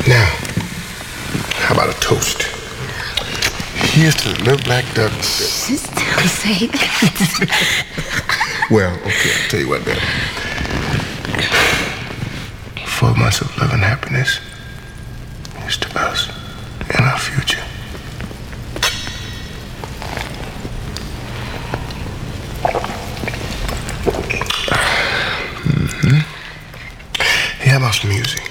Now, how about a toast? Here's to the little black ducks. Just don't say that. Well, okay, I'll tell you what then. 4 months of love and happiness. Here's to us and our future. Hey, how about some music?